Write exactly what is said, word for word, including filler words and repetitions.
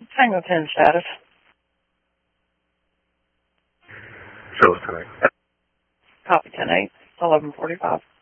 Tango ten status. Show us tonight. Copy ten eight, eleven forty-five.